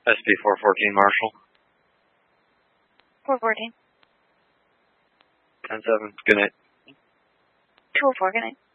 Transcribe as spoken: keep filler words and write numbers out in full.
S P four fourteen Marshall. four fourteen. ten seven. Good night. two oh four, good night.